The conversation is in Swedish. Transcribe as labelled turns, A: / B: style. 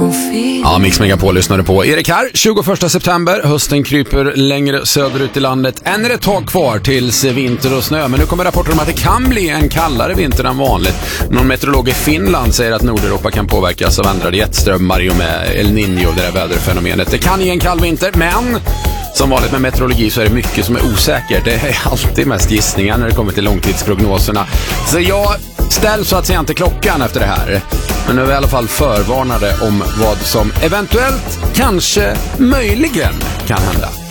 A: Ja, Mix Megapol lyssnade på Erik här. 21 september, hösten kryper längre söderut i landet. Än är det ett tag kvar tills vinter och snö. Men nu kommer rapporter om att det kan bli en kallare vinter än vanligt. Någon meteorolog i Finland säger att Nordeuropa kan påverkas av ändrade jetströmmar och med El Niño, det där väderfenomenet. Det kan ge en kall vinter, men som vanligt med meteorologi så är det mycket som är osäkert. Det är alltid mest gissningar när det kommer till långtidsprognoserna. Så jag ställer så att säga inte klockan efter det här. Men nu är vi i alla fall förvarnade om vad som eventuellt, kanske, möjligen kan hända.